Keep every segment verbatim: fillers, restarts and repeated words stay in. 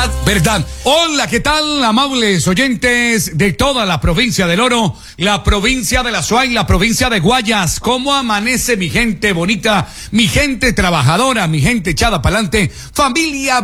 verdad, verdad. Hola, ¿qué tal, amables oyentes de toda la provincia del Oro, la provincia de la Suay, la provincia de Guayas? ¿Cómo amanece mi gente bonita, mi gente trabajadora, mi gente echada pa'lante, familia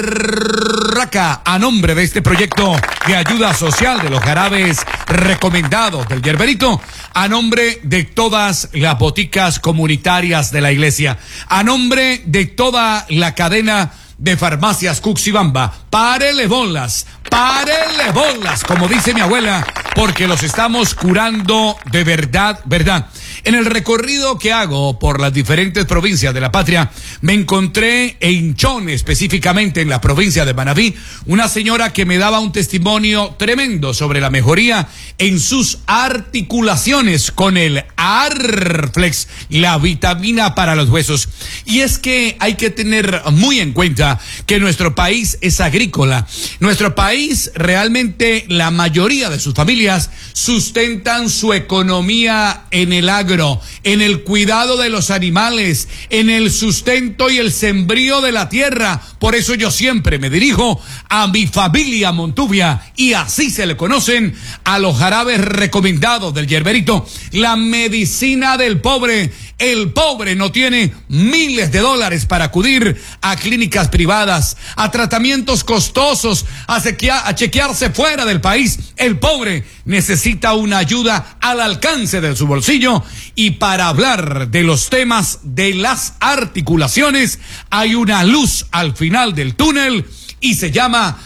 berraca? A nombre de este proyecto de ayuda social de los jarabes recomendados del Yerberito, a nombre de todas las boticas comunitarias de la iglesia, a nombre de toda la cadena de farmacias Cuxibamba, párele bolas, párele bolas, como dice mi abuela, porque los estamos curando de verdad, verdad. En el recorrido que hago por las diferentes provincias de la patria, me encontré en Chone, específicamente en la provincia de Manabí, una señora que me daba un testimonio tremendo sobre la mejoría en sus articulaciones con el Arflex, la vitamina para los huesos. Y es que hay que tener muy en cuenta que nuestro país es agrícola. Nuestro país, realmente la mayoría de sus familias sustentan su economía en el agro, en el cuidado de los animales, en el sustento y el sembrío de la tierra. Por eso yo siempre me dirijo a mi familia Montubia, y así se le conocen a los jarabes recomendados del Yerberito, la medicina del pobre. El pobre no tiene miles de dólares para acudir a clínicas privadas, a tratamientos costosos, a, sequia, a chequearse fuera del país. El pobre necesita una ayuda al alcance de su bolsillo. Y para hablar de los temas de las articulaciones, hay una luz al final del túnel y se llama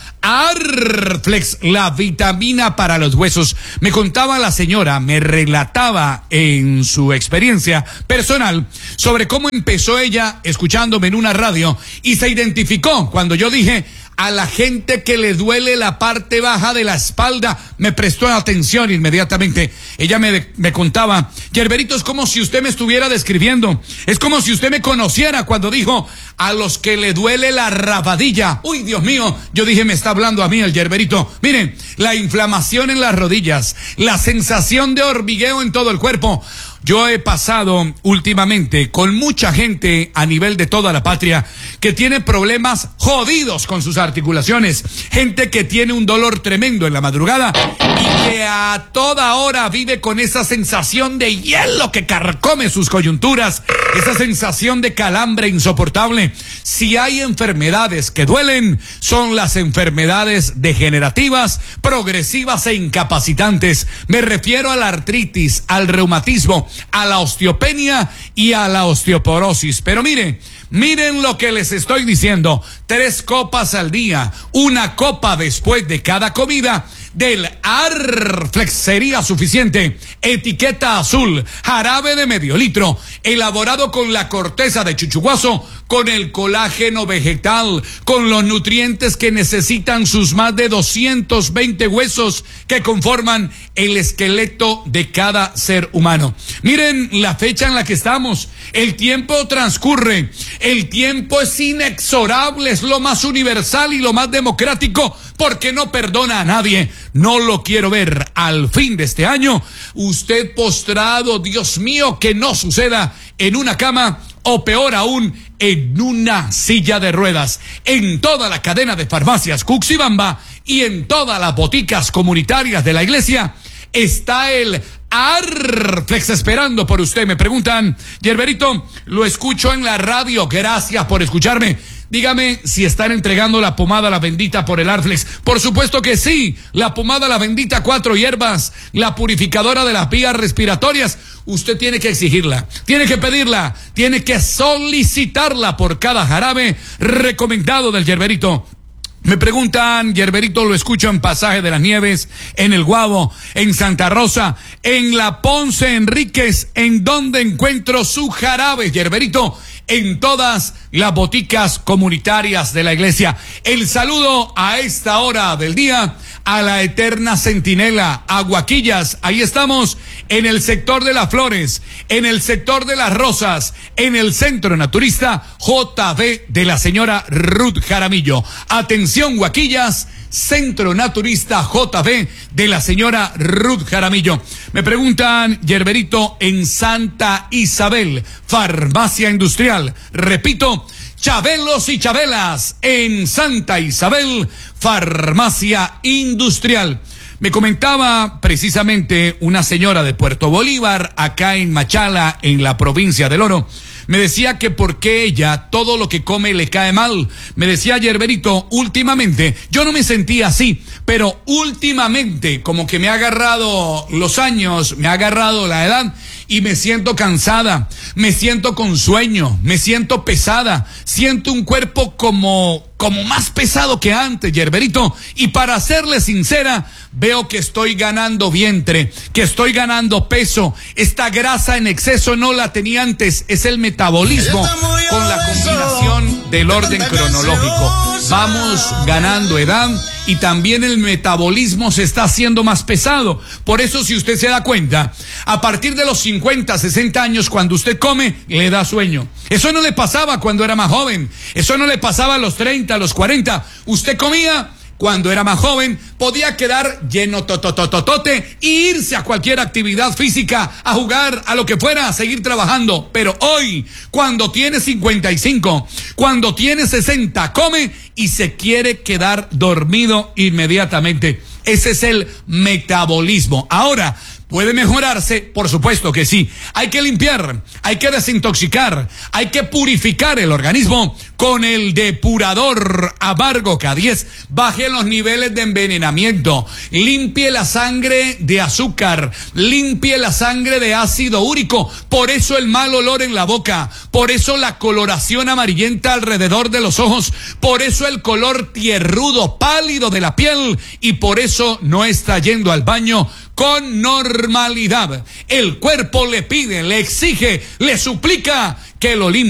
Arflex, la vitamina para los huesos. Me contaba la señora, me relataba en su experiencia personal sobre cómo empezó ella escuchándome en una radio y se identificó cuando yo dije: a la gente que le duele la parte baja de la espalda, me prestó atención inmediatamente. Ella me, me contaba: Yerberito, es como si usted me estuviera describiendo, es como si usted me conociera cuando dijo a los que le duele la rabadilla. Uy, Dios mío, yo dije, me está hablando a mí el Yerberito. Miren, la inflamación en las rodillas, la sensación de hormigueo en todo el cuerpo. Yo he pasado últimamente con mucha gente a nivel de toda la patria que tiene problemas jodidos con sus articulaciones, gente que tiene un dolor tremendo en la madrugada y que a toda hora vive con esa sensación de hielo que carcome sus coyunturas, esa sensación de calambre insoportable. Si hay enfermedades que duelen, son las enfermedades degenerativas, progresivas e incapacitantes. Me refiero a la artritis, al reumatismo, a la osteopenia y a la osteoporosis. Pero miren, miren lo que les estoy diciendo: tres copas al día, una copa después de cada comida del Arflex sería suficiente. Etiqueta azul, jarabe de medio litro, elaborado con la corteza de chuchuguazo, con el colágeno vegetal, con los nutrientes que necesitan sus más de doscientos veinte huesos que conforman el esqueleto de cada ser humano. Miren la fecha en la que estamos. El tiempo transcurre, el tiempo es inexorable, es lo más universal y lo más democrático, porque no perdona a nadie. No lo quiero ver al fin de este año usted postrado, Dios mío, que no suceda, en una cama o peor aún, en una silla de ruedas. En toda la cadena de farmacias Cuxibamba y en todas las boticas comunitarias de la iglesia está el Arflex esperando por usted. Me preguntan: Yerberito, lo escucho en la radio, gracias por escucharme. Dígame si están entregando la pomada La Bendita por el Arflex. Por supuesto que sí, la pomada La Bendita, cuatro hierbas, la purificadora de las vías respiratorias. Usted tiene que exigirla, tiene que pedirla, tiene que solicitarla por cada jarabe recomendado del Yerberito. Me preguntan: Yerberito, lo escucho en Pasaje de las Nieves, en El Guabo, en Santa Rosa, en La Ponce Enríquez. ¿En dónde encuentro su jarabe, Yerberito? En todas las boticas comunitarias de la iglesia. El saludo a esta hora del día a la eterna centinela, a Guaquillas. Ahí estamos en el sector de las flores, en el sector de las rosas, en el centro naturista J B de la señora Ruth Jaramillo. Atención, Guaquillas, Centro Naturista J B de la señora Ruth Jaramillo. Me preguntan: Yerberito, en Santa Isabel, farmacia industrial. Repito, Chabelos y Chabelas en Santa Isabel, Farmacia Industrial. Me comentaba precisamente una señora de Puerto Bolívar, acá en Machala, en la provincia del Oro. Me decía que por qué ella todo lo que come le cae mal. Me decía Yerberito, últimamente, yo no me sentía así, pero últimamente como que me ha agarrado los años, me ha agarrado la edad y me siento cansada, me siento con sueño, me siento pesada, siento un cuerpo como, como más pesado que antes, Yerberito, y para serle sincera, veo que estoy ganando vientre, que estoy ganando peso, esta grasa en exceso no la tenía antes, es el metabolismo con la combinación del orden cronológico. Vamos ganando edad y también el metabolismo se está haciendo más pesado. Por eso, si usted se da cuenta, a partir de los cincuenta, sesenta años, cuando usted come, le da sueño. Eso no le pasaba cuando era más joven. Eso no le pasaba a los treinta, a los cuarenta. Usted comía cuando era más joven, podía quedar lleno totototote y irse a cualquier actividad física, a jugar, a lo que fuera, a seguir trabajando. Pero hoy, cuando tiene cincuenta y cinco, cuando tiene sesenta, come y se quiere quedar dormido inmediatamente. Ese es el metabolismo. Ahora, ¿puede mejorarse? Por supuesto que sí. Hay que limpiar, hay que desintoxicar, hay que purificar el organismo con el depurador Amargo K diez. Baje los niveles de envenenamiento, limpie la sangre de azúcar, limpie la sangre de ácido úrico. Por eso el mal olor en la boca, por eso la coloración amarillenta alrededor de los ojos, por eso el color tierrudo, pálido de la piel, y por eso no está yendo al baño con normalidad. El cuerpo le pide, le exige, le suplica que lo limpie.